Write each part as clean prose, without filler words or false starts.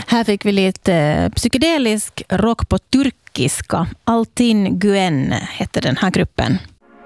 Här fick vi lite psykedelisk rock på turkiska. Altin Güen heter den här gruppen.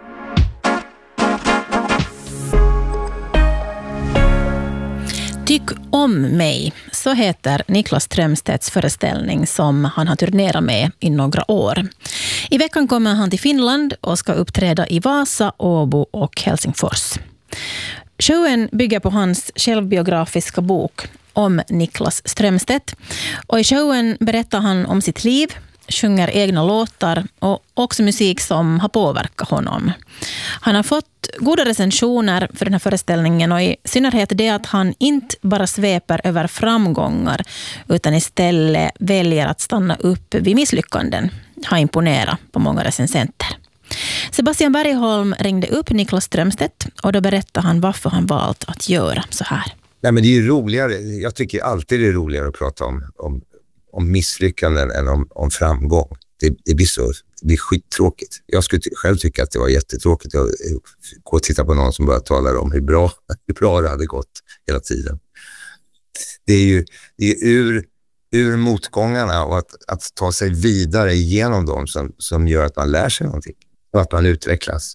Tyck om mig, så heter Niklas Strömstedts föreställning som han har turnerat med i några år. I veckan kommer han till Finland och ska uppträda i Vasa, Åbo och Helsingfors. Showen bygger på hans självbiografiska bok om Niklas Strömstedt. Och i showen berättar han om sitt liv, sjunger egna låtar och också musik som har påverkat honom. Han har fått goda recensioner för den här föreställningen och i synnerhet det att han inte bara sveper över framgångar utan istället väljer att stanna upp vid misslyckanden har imponerat på många recensenter. Sebastian Bergholm ringde upp Niklas Strömstedt och då berättade han varför han valt att göra så här. Nej, men det är ju roligare. Jag tycker alltid det är roligare att prata om misslyckanden än om framgång. Det blir skittråkigt. Jag skulle själv tycka att det var jättetråkigt att gå och titta på någon som bara talar om hur bra det hade gått hela tiden. Det är ur motgångarna och att ta sig vidare igenom dem som gör att man lär sig någonting och att man utvecklas.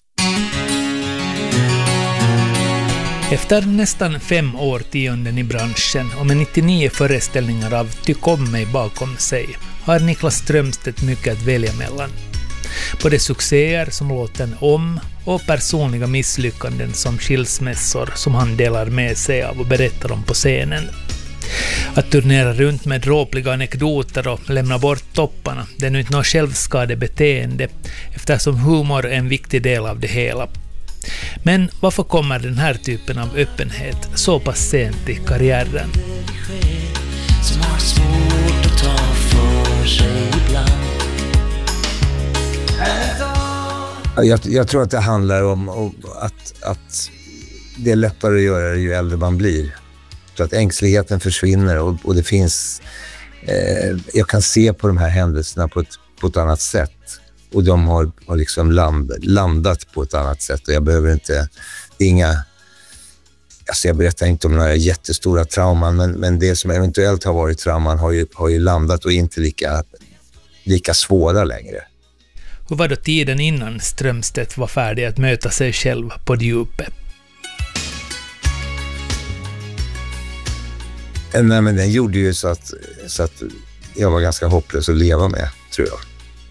Efter nästan 5 årtionden i branschen och med 99 föreställningar av Tyck om mig bakom sig har Niklas Strömstedt mycket att välja mellan. Både succéer som låten Om och personliga misslyckanden som skilsmässor som han delar med sig av och berättar om på scenen. Att turnera runt med dråpliga anekdoter och lämna bort topparna, det är nu inte något självskadebeteende eftersom humor är en viktig del av det hela. Men varför kommer den här typen av öppenhet så pass sent i karriären? Som har svårt att ta för sig ibland. Jag tror att det handlar om att det är lättare att göra det ju äldre man blir. Så att ängsligheten försvinner och det finns... jag kan se på de här händelserna på ett annat sätt. Och de har liksom landat på ett annat sätt. Och jag behöver inte... Det är inga... Alltså jag berättar inte om några jättestora trauman. Men det som eventuellt har varit trauman har ju landat och är inte lika svåra längre. Hur var då tiden innan Strömstedt var färdig att möta sig själv på djupet? Nej, men den gjorde ju så att jag var ganska hopplös att leva med, tror jag.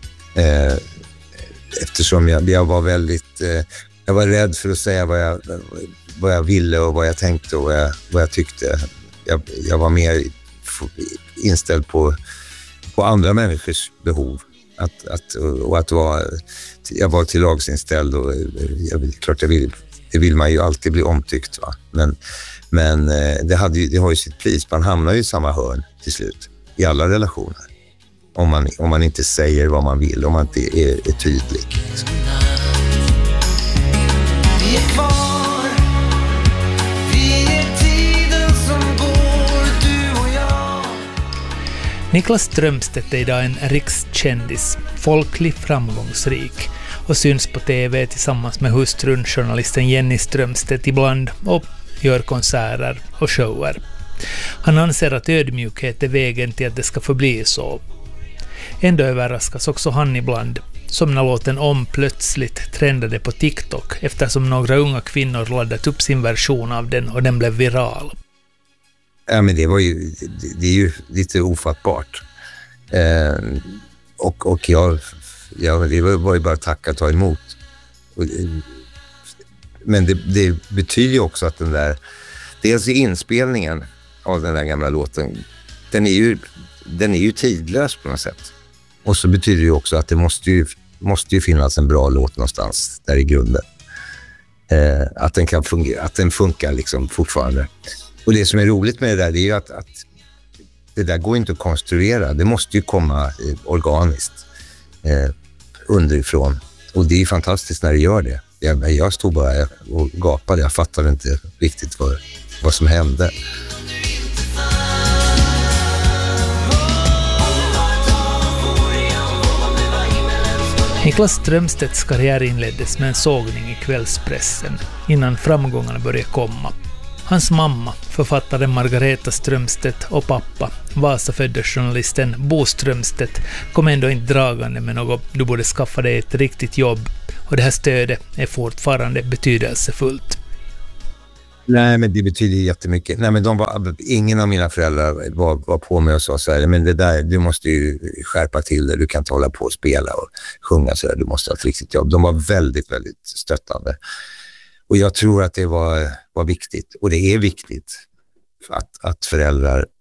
Eftersom jag var väldigt... jag var rädd för att säga vad jag ville och vad jag tänkte och vad jag tyckte. Jag var mer inställd på andra människors behov. Jag var till lagsinställd och klart det vill man ju alltid bli omtyckt, va? Men det har ju sitt pris. Man hamnar ju i samma hörn till slut i alla relationer. Om man inte säger vad man vill, om man inte är tydlig. Vi är kvar, vi är tiden som går, du och jag. Niklas Strömstedt är idag en rikskändis, folklig, framgångsrik och syns på TV tillsammans med hustrun, journalisten Jenny Strömstedt ibland och gör konserter och shower. Han anser att ödmjukhet är vägen till att det ska förbli så. Ändå överraskas också han ibland, som när låten Om plötsligt trendade på TikTok eftersom några unga kvinnor laddat upp sin version av den och den blev viral. Ja, men det är ju lite ofattbart. Och det var ju bara tacka och ta emot. Men det betyder ju också att den där, dels i inspelningen av den där gamla låten, den är ju tidlös på något sätt. Och så betyder det ju också att det måste ju finnas en bra låt någonstans där i grunden. Att den kan fungera, att den funkar liksom fortfarande. Och det som är roligt med det där, det är ju att det där går inte att konstruera. Det måste ju komma organiskt underifrån. Och det är ju fantastiskt när det gör det. Jag stod bara och gapade. Jag fattade inte riktigt vad som hände. Niklas Strömstedts karriär inleddes med en sågning i kvällspressen innan framgångarna började komma. Hans mamma, författaren Margareta Strömstedt, och pappa, Vasafödda journalisten Bo Strömstedt, kom ändå inte dragande med något "du borde skaffa dig ett riktigt jobb", och det här stödet är fortfarande betydelsefullt. Nej, men det betyder jättemycket. Nej, men ingen av mina föräldrar var på mig och sa så här, men det där, du måste ju skärpa till det, du kan inte hålla på och spela och sjunga så där, du måste ha ett riktigt jobb. De var väldigt, väldigt stöttande. Och jag tror att det var viktigt, och det är viktigt att föräldrar